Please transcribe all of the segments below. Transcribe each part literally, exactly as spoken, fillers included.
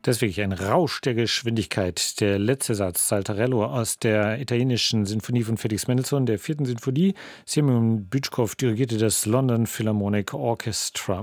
Das ist wirklich ein Rausch der Geschwindigkeit. Der letzte Satz, Saltarello aus der italienischen Sinfonie von Felix Mendelssohn, der vierten Sinfonie. Semyon Bütschkow dirigierte das London Philharmonic Orchestra.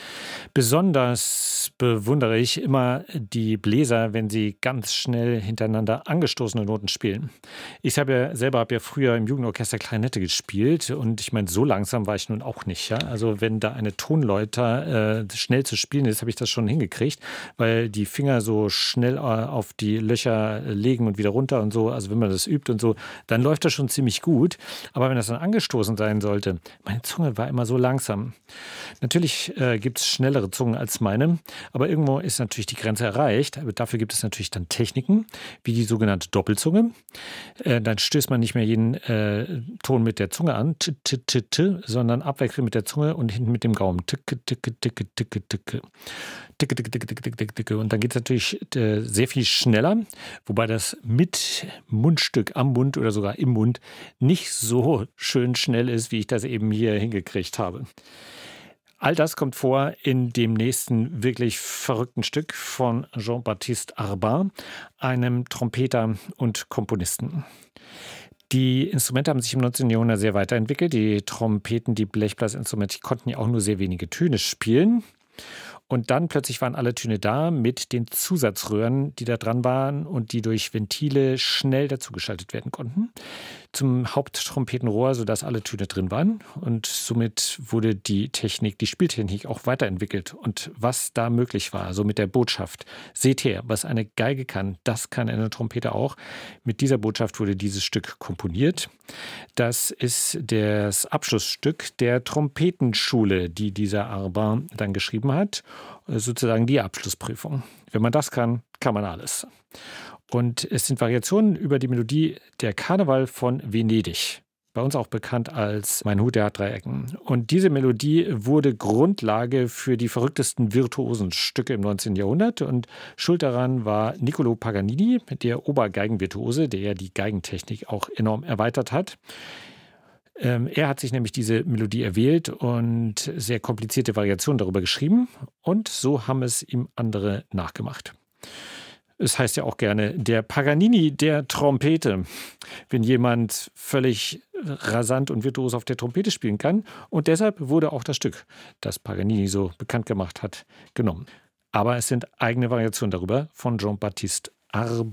Besonders bewundere ich immer die Bläser, wenn sie ganz schnell hintereinander angestoßene Noten spielen. Ich habe ja selber habe ja früher im Jugendorchester Klarinette gespielt und ich meine, so langsam war ich nun auch nicht. Ja? Also wenn da eine Tonleiter äh, schnell zu spielen ist, habe ich das schon hingekriegt, weil die Finger so schnell äh, auf die Löcher legen und wieder runter und so. Also wenn man das übt und so, dann läuft das schon ziemlich gut. Aber wenn das dann angestoßen sein sollte, meine Zunge war immer so langsam. Natürlich äh, gibt es schnellere Zungen als meine, aber irgendwo ist natürlich die Grenze erreicht. Aber dafür gibt es natürlich dann Techniken, wie die sogenannte Doppelzunge. Äh, dann stößt man nicht mehr jeden äh, Ton mit der Zunge an, t, t, t, t, sondern abwechselnd mit der Zunge und hinten mit dem Gaumen. Ticke, ticke, ticke, ticke, ticke. Ticke, ticke, ticke, ticke, ticke, ticke. Und dann geht es natürlich äh, sehr viel schneller, wobei das mit Mundstück am Mund oder sogar im Mund nicht so schön schnell ist, wie ich das eben hier hingekriegt habe. All das kommt vor in dem nächsten wirklich verrückten Stück von Jean-Baptiste Arbin, einem Trompeter und Komponisten. Die Instrumente haben sich im neunzehnten Jahrhundert sehr weiterentwickelt. Die Trompeten, die Blechblasinstrumente, die konnten ja auch nur sehr wenige Töne spielen. Und dann plötzlich waren alle Töne da mit den Zusatzröhren, die da dran waren und die durch Ventile schnell dazugeschaltet werden konnten. Zum Haupttrompetenrohr, sodass alle Töne drin waren. Und somit wurde die Technik, die Spieltechnik auch weiterentwickelt. Und was da möglich war, so mit der Botschaft: Seht her, was eine Geige kann, das kann eine Trompete auch. Mit dieser Botschaft wurde dieses Stück komponiert. Das ist das Abschlussstück der Trompetenschule, die dieser Arbin dann geschrieben hat. Sozusagen die Abschlussprüfung. Wenn man das kann, kann man alles. Und es sind Variationen über die Melodie Der Karneval von Venedig. Bei uns auch bekannt als Mein Hut, der hat drei Ecken. Und diese Melodie wurde Grundlage für die verrücktesten virtuosen Stücke im neunzehnten Jahrhundert. Und schuld daran war Niccolò Paganini, der Obergeigenvirtuose, der ja die Geigentechnik auch enorm erweitert hat. Ähm, er hat sich nämlich diese Melodie erwählt und sehr komplizierte Variationen darüber geschrieben. Und so haben es ihm andere nachgemacht. Es heißt ja auch gerne der Paganini der Trompete, wenn jemand völlig rasant und virtuos auf der Trompete spielen kann. Und deshalb wurde auch das Stück, das Paganini so bekannt gemacht hat, genommen. Aber es sind eigene Variationen darüber von Jean-Baptiste Arbin.